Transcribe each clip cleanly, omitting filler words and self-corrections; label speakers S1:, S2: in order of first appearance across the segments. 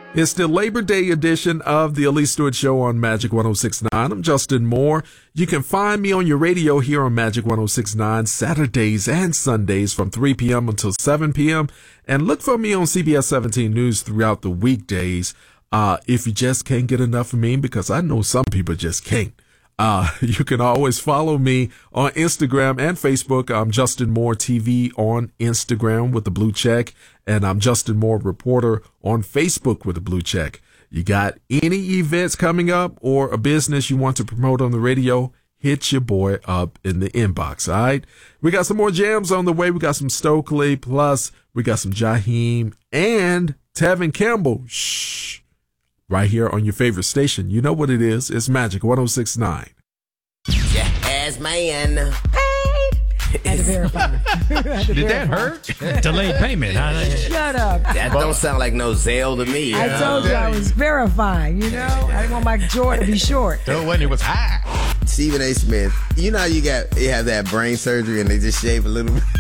S1: It's the Labor Day edition of the Elise Stewart Show on Magic 106.9. I'm Justin Moore. You can find me on your radio here on Magic 106.9 Saturdays and Sundays from 3 p.m. until 7 p.m. And look for me on CBS 17 News throughout the weekdays if you just can't get enough of me, because I know some people just can't. You can always follow me on Instagram and Facebook. I'm Justin Moore TV on Instagram with the blue check, and I'm Justin Moore Reporter on Facebook with the blue check. You got any events coming up or a business you want to promote on the radio, hit your boy up in the inbox, all right? We got some more jams on the way. We got some Stokely, plus we got some Jaheim and Tevin Campbell. Shh. Right here on your favorite station. You know what it is. It's Magic 106.9.
S2: Yes, man.
S3: Had to verify.
S4: Did that hurt? Delayed payment.
S3: Shut up.
S2: That don't sound like no Zelle to me.
S3: I told you I was verifying, you know? I didn't want my jaw to be short.
S4: So when it was high.
S2: Stephen A. Smith, you know how you have that brain surgery and they just shave a little bit?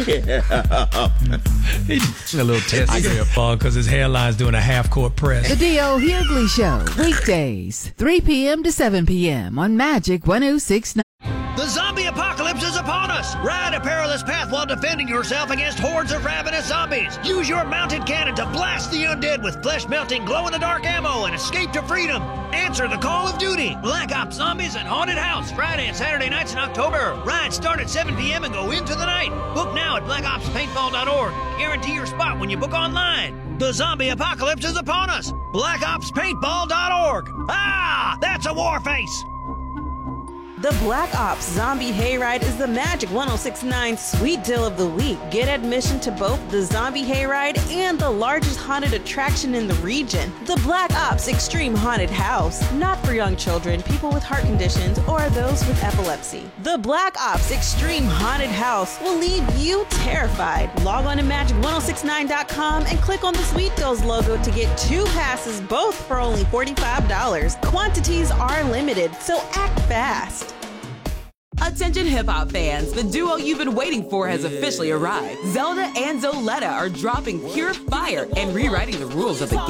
S4: A little test. I get a because his hairline's doing a half-court press.
S5: The D.O. Hughley Show, weekdays, 3 p.m. to 7 p.m. on Magic 106.9.
S6: The zombie apocalypse is upon us! Ride a perilous path while defending yourself against hordes of ravenous zombies! Use your mounted cannon to blast the undead with flesh-melting, glow-in-the-dark ammo and escape to freedom! Answer the call of duty! Black Ops Zombies and Haunted House, Friday and Saturday nights in October. Rides start at 7 p.m. and go into the night. Book now at blackopspaintball.org. Guarantee your spot when you book online. The zombie apocalypse is upon us! blackopspaintball.org. Ah! That's a war face!
S7: The Black Ops Zombie Hayride is the Magic 106.9 Sweet Deal of the Week. Get admission to both the Zombie Hayride and the largest haunted attraction in the region, the Black Ops Extreme Haunted House. Not for young children, people with heart conditions, or those with epilepsy. The Black Ops Extreme Haunted House will leave you terrified. Log on to magic1069.com and click on the Sweet Deals logo to get 2 passes, both for only $45. Quantities are limited, so act fast.
S8: Attention hip-hop fans, the duo you've been waiting for has officially arrived. Zelda and Zoletta are dropping pure fire and rewriting the rules of the